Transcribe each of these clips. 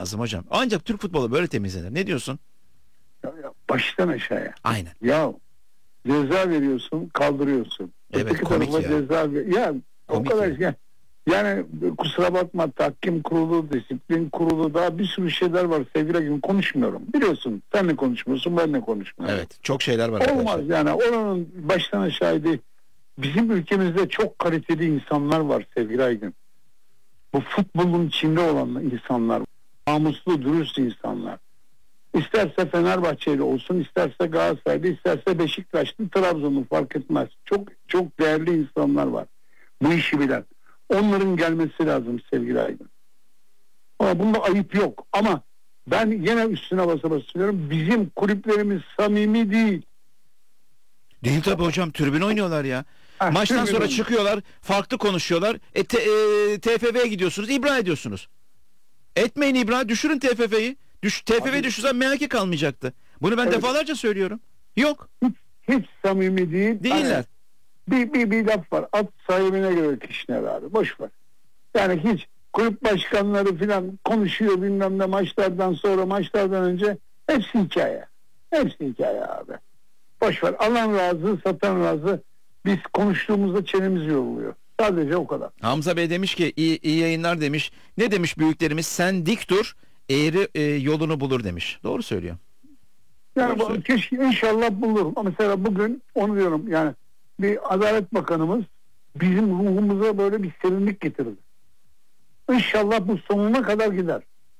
lazım hocam. Ancak Türk futbolu böyle temizlenir. Ne diyorsun? Baştan aşağıya. Aynen. Ya ceza veriyorsun, kaldırıyorsun. Evet, Öteki komik tarafa ya. Ceza ya Komik o kadar ya. yani kusura bakma, tahkim kurulu, disiplin kurulu, daha bir sürü şeyler var sevgili gibi, konuşmuyorum. Biliyorsun, sen de konuşmuyorsun, ben de konuşmuyorum. Evet, çok şeyler var Olmaz arkadaşlar. yani, oranın baştan aşağı değil. Bizim ülkemizde çok kaliteli insanlar var sevgili Aydın. Bu futbolun içinde olan insanlar, namuslu, dürüst insanlar. İsterse Fenerbahçeli olsun, isterse Galatasaraylı, isterse Beşiktaşlı, Trabzonlu, fark etmez. Çok çok değerli insanlar var. Bu işi bilen. Onların gelmesi lazım sevgili Aydın. Ama bunda ayıp yok. Ama ben yine üstüne basa basa söylüyorum. Bizim kulüplerimiz samimi değil. Değil tabii hocam, tribün oynuyorlar ya. Maçtan tribün sonra oynuyor. çıkıyorlar, farklı konuşuyorlar. TFF'ye gidiyorsunuz, ibra ediyorsunuz. Etmeyin ibra, düşürün TFF'yi. TFF düşürsen MHK kalmayacaktı. Bunu ben Evet. defalarca söylüyorum. Yok, Hiç samimi değil. değiller. Bir laf var. At sahibine göre kişner abi. Boş ver. Yani hiç kulüp başkanları falan konuşuyor bilmem ne, maçlardan sonra, maçlardan önce, hepsi hikaye. Hepsi hikaye abi. Boş ver. Alan razı, satan razı. Biz konuştuğumuzda çenemiz yoruluyor. Sadece o kadar. Hamza Bey demiş ki iyi yayınlar demiş. Ne demiş büyüklerimiz? Sen dik dur, eğri yolunu bulur demiş. Doğru söylüyor. Yani Doğru keşke inşallah bulur. Ama mesela bugün onu diyorum, yani bir Adalet Bakanımız bizim ruhumuza böyle bir serinlik getirdi. İnşallah bu sonuna kadar gider.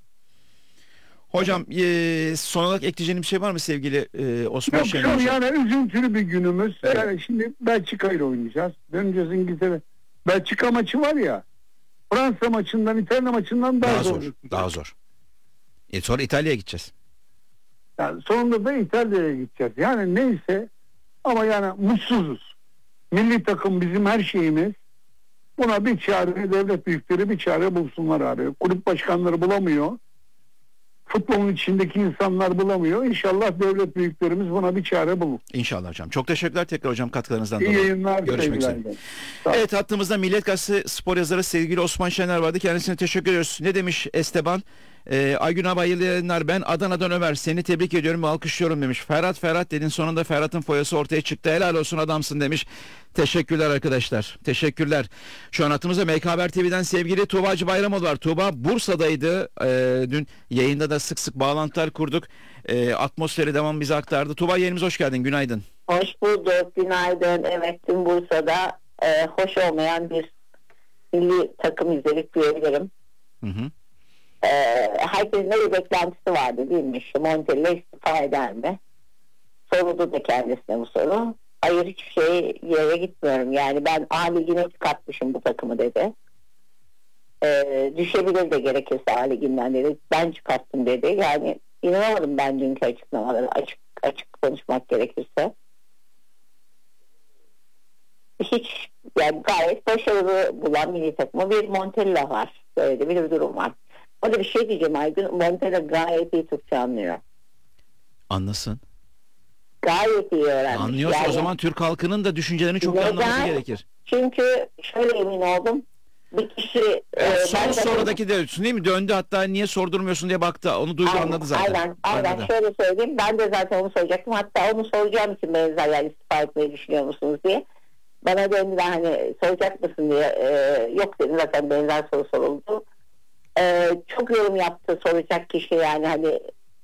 Hocam son olarak ekleyeceğim bir şey var mı sevgili Osman Yok, Şenol Hocam? yani üzüntülü bir günümüz. Evet. Yani şimdi Belçika ile oynayacağız. Döneceğiz İngiltere. Belçika maçı var ya, Fransa maçından, İtalya maçından daha zor. Daha zor. Sonra İtalya'ya gideceğiz. Yani sonunda da İtalya'ya gideceğiz. Yani neyse, ama yani mutsuzuz. Milli takım bizim her şeyimiz. Buna bir çare, devlet büyükleri bir çare bulsunlar abi. Kulüp başkanları bulamıyor. Futbolun içindeki insanlar bulamıyor. İnşallah devlet büyüklerimiz buna bir çare bulur. İnşallah hocam. Çok teşekkürler tekrar hocam katkılarınızdan İyi dolayı. yayınlar. Görüşmek üzere. Sağ ol. Evet, hattımızda Milliyet Gazetesi spor yazarı sevgili Osman Şener vardı. Kendisine teşekkür ediyoruz. Ne demiş Esteban? Aygün abi hayırlı yayınlar. Ben Adana'dan Ömer. Seni tebrik ediyorum ve alkışlıyorum demiş. Ferhat dedin, sonunda Ferhat'ın foyası ortaya çıktı. Helal olsun, adamsın demiş. Teşekkürler arkadaşlar. Teşekkürler. Şu an hattımızda MK Haber TV'den sevgili Tuğba Hacı Bayramoğlu var. Tuğba Bursa'daydı. Dün yayında da sık sık bağlantılar kurduk. Atmosferi devam bize aktardı. Tuğba, yayınımıza hoş geldin. Günaydın. Hoş bulduk, günaydın. Evet, dün Bursa'da hoş olmayan bir milli takım izledik diyebilirim. Hı hı. Herkesin de bir beklentisi vardı değil mi? İşte Montella istifa eder mi? Soruldu da kendisine bu soru. Hayır, hiçbir şey yere gitmiyorum. Yani ben A Ligi'ne çıkartmışım bu takımı dedi. Düşebilir de gerekirse A Ligi'nden dedi. Ben çıkarttım dedi. Yani inanamadım ben dünkü açıklamaları, açık konuşmak gerekirse. Hiç, yani gayet başarılı bulan milli takımı bir Montella var. Böyle de bir durum var. O da bir şey diyeceğim Aygün. Montella gayet iyi Türkçe anlıyor. Anlasın. Gayet iyi öğrenmiş. Anlıyorsa yani, o zaman Türk halkının da düşüncelerini çok iyi anlaması gerekir. Çünkü şöyle emin oldum. Bir kişi Son sorudaki de değil mi? Döndü, hatta niye sordurmuyorsun diye baktı. Onu duydu, anladı zaten. Aynen. Anladı. Şöyle söyleyeyim. Ben de zaten onu soracaktım. Hatta onu soracağım için benzer, yani istifa etmeyi düşünüyor musunuz diye. Bana döndüler, hani soracak mısın diye. Yok dedim, zaten benzer soru soruldu. Çok yorum yaptı soracak kişi, yani hani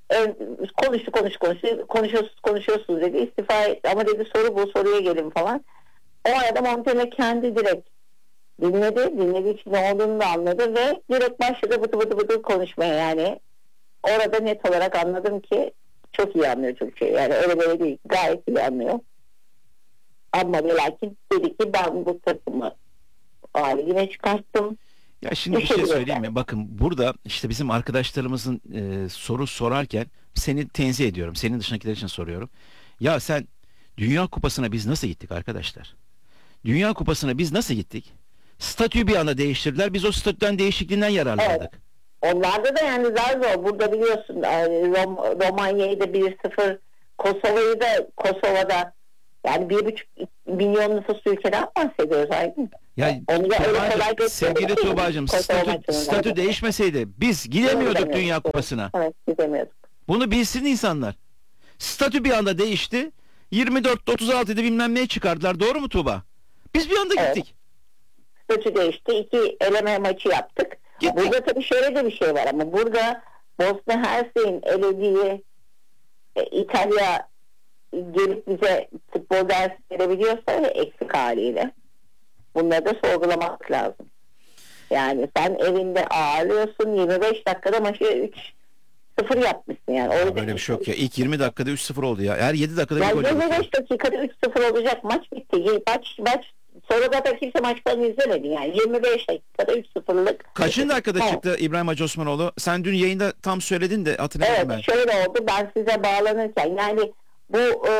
konuşuyorsunuz dedi, istifa et, ama dedi soru bu, soruya gelin falan. O arada Montella kendi direkt dinlediği için ne olduğunu da anladı ve direkt başladı bıdı bıdı konuşmaya. Yani orada net olarak anladım ki çok iyi anlıyor Türkçe, yani öyle böyle değil, gayet iyi anlıyor. Ama ve lakin dedi ki ben bu takımı haline çıkarttım. Ya şimdi bir şey söyleyeyim mi? Bakın, burada işte bizim arkadaşlarımızın soru sorarken seni tenzih ediyorum. Senin dışındakiler için soruyorum. Ya sen, Dünya Kupası'na biz nasıl gittik arkadaşlar? Dünya Kupası'na biz nasıl gittik? Statüyü bir anda değiştirdiler. Biz o statüden değişikliğinden yararlandık. Evet. Onlarda da yani zar zor. Burada biliyorsun Romanya'yı da 1-0, Kosova'da yani 1,5 milyon nüfuslu ülkeden bahsediyoruz Aydın. Ya Onu da öyle kolay Tuğbacığım, sevgili gösteremez. Tuğbacığım, Kosova maçının statü önünde. değişmeseydi biz gidemiyorduk Gidemiyorduk. Dünya Kupası'na. Evet, gidemiyorduk. Bunu bilsin insanlar. Statü bir anda değişti. 24'te 36'da bilmem neye çıkardılar. Doğru mu Tuğba? Biz bir anda Evet. gittik. Statü değişti. 2 eleme maçı yaptık. Gittik. Burada tabii şöyle de bir şey var ama burada Bosna Hersek'in elediği İtalya gelip bize futbol dersi verebiliyorsa eksik haliyle bunları da sorgulamak lazım. Yani sen evinde ağırlıyorsun, 25 dakikada maçı 3-0 yapmışsın yani. Ya böyle bir şey yok ya. İlk 20 dakikada 3-0 oldu ya. Her 7 dakikada bir Yani gol yedik. 25 dakikada 3-0 olacak, maç bitti. Maç sonra da kimse maçlarını izlemedi yani. 25 dakikada 3-0'lık. Kaçıncı dakikada Evet. çıktı İbrahim Hacı Osmanoğlu? Sen dün yayında tam söyledin de hatırlayamadım Evet, ben. şöyle oldu, ben size bağlanırken yani bu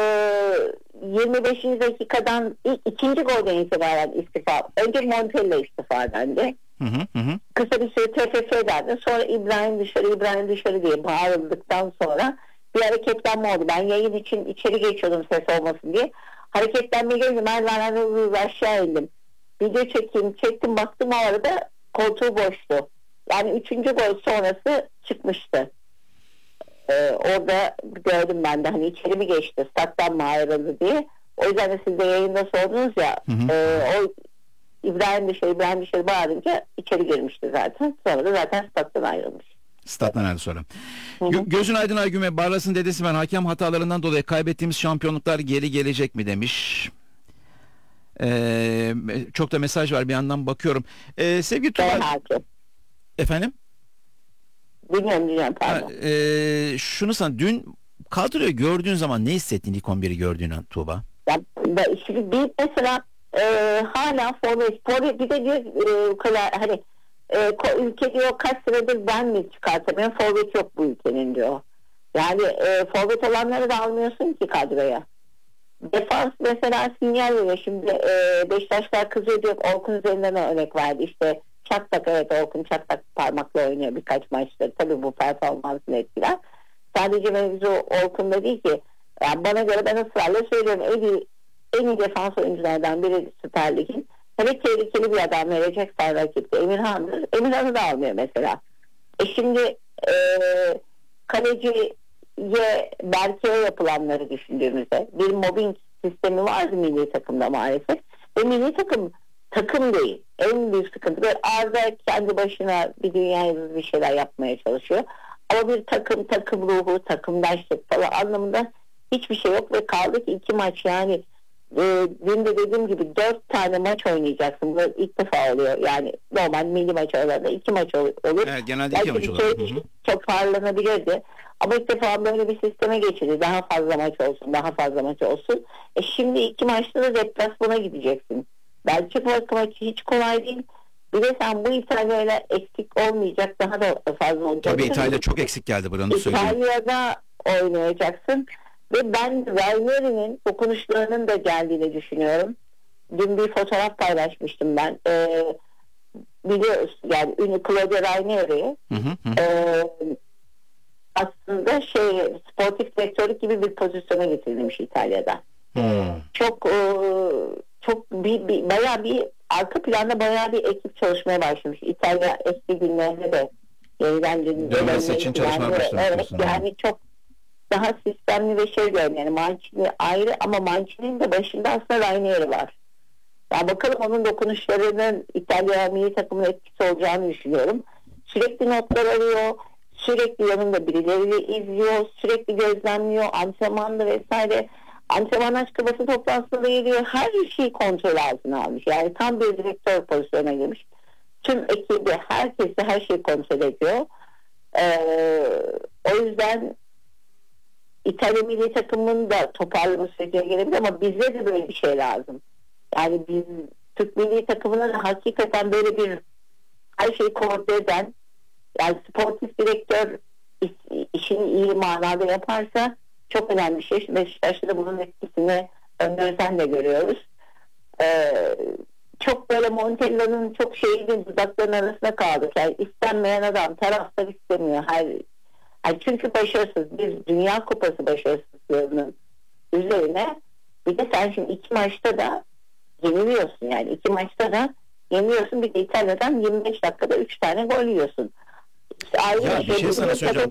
25. dakikadan ikinci golden itibaren istifa. Önce Montella istifa dendi. Hı hı. Kısa bir süre TFF dendi. Sonra İbrahim dışarı diye bağırıldıktan sonra bir hareketlenme oldu. Ben yayın için içeri geçiyordum ses olmasın diye. Hareketlenme görünce merdivenlerden aşağı indim. Video çektim baktım, o arada koltuğu boştu. Yani 3. gol sonrası çıkmıştı. Orada gördüm ben de, hani içeri mi geçti, stat'tan mı ayrıldı diye. O yüzden de siz de yayında sordunuz ya, o İbrahim dışarı bağırınca içeri girmişti zaten. Sonra da zaten stat'tan ayrılmış. Stat'tan ayrıldı sonra. Gözün aydın Aygün, Barlas'ın dedesi ben, hakem hatalarından dolayı kaybettiğimiz şampiyonluklar geri gelecek mi demiş. Çok da mesaj var, bir yandan bakıyorum. Sevgili Tuğba, Hakim. efendim? Bilmiyorum pardon. Şunu sana, dün kadroyu gördüğün zaman ne hissettin ilk 11'i gördüğün an Tuğba? Şimdi bir mesela hala forvet bir de diyor kadar hani ülke diyor kaç sıradır ben mi çıkartamıyorum, forvet yok bu ülkenin diyor. Yani forvet olanları da almıyorsun ki kadroya. Defans mesela sinyal veriyor. Şimdi Beşiktaşlar kızıyor diyor, Orkun üzerinden örnek verdi. İşte Çatlak, evet Orkun Çatlak parmakla oynuyor birkaç maçtır. Tabii bu performansını etkiler. Sadece mevzu Orkun'da değil ki. Yani bana göre, ben ısrarla söylüyorum, en iyi defans oyunculardan biri Süper Lig'in. Hele tehlikeli bir adam vereceksen rakipte Emirhan'dır. Emirhan'ı da almıyor mesela. Şimdi kaleciye Berke'ye yapılanları düşündüğümüzde bir mobbing sistemi vardı milli takımda maalesef. Ve milli takım değil. En büyük sıkıntı. Böyle Arda kendi başına bir dünya yıldızı bir şeyler yapmaya çalışıyor. Ama bir takım ruhu, takımdaşlık falan anlamında hiçbir şey yok ve kaldı ki 2 maç yani dün de dediğim gibi 4 tane maç oynayacaksın. Bu ilk defa oluyor. Yani normal milli maç aralarında 2 maç olur. Evet, genelde 2 maç olur. Çok parlanabilirdi. Ama ilk defa böyle bir sisteme geçildi. Daha fazla maç olsun. Şimdi 2 maçta da deplasmana gideceksin. Belki bu maçı hiç kolay değil. Bir de sen bu İtalya'yla eksik olmayacak, daha da fazla olacak. Tabii İtalya çok eksik geldi, buranı söyleyeyim. İtalya'da oynayacaksın. Ve ben Ranieri'nin dokunuşlarının da geldiğini düşünüyorum. Dün bir fotoğraf paylaşmıştım ben. Biliyoruz yani ünlü Claudio Ranieri aslında sportif direktörlük gibi bir pozisyona getirilmiş İtalya'da. Çok bayağı bir arka planda bayağı bir ekip çalışmaya başlamış. İtalya eski günlerinde de yeniden dönmesi için çalışmaya başlamış. Evet, yani çok daha sistemli ve gördüm. Yani Mancini ayrı ama Mancini'nin de başında aslında Ranieri var. Yani bakalım onun dokunuşlarının İtalya milli takımına etkisi olacağını düşünüyorum. Sürekli notlar alıyor. Sürekli yanında birileri izliyor. Sürekli gözlemliyor. Antrenmanda vesaire. Antrenman açık basın toplantısında geliyor. Her şeyi kontrol altına almış. Yani tam bir direktör pozisyonuna girmiş. Tüm ekibi, herkesi her şeyi kontrol ediyor. O yüzden İtalya milli takımının da toparlama sürecine gelebilir ama bize de böyle bir şey lazım. Yani biz Türk milli takımına da hakikaten böyle bir her şeyi koordine eden, yani sportif direktör işini iyi manada yaparsa çok önemli bir şey. Beşiktaş'ta da bunun etkisini Önder sen de görüyoruz. Çok böyle Montella'nın çok dudaklarının arasında kaldık. Yani istenmeyen adam, taraftar istemiyor. Çünkü başarısız. Bir Dünya Kupası başarısızlığının üzerine bir de sen şimdi 2 maçta da yeniliyorsun. Yani 2 maçta da Yeniyorsun, bir de İtalya'dan 25 dakikada 3 tane gol yiyorsun. İşte Ya bir şey sana söyleyeceğim.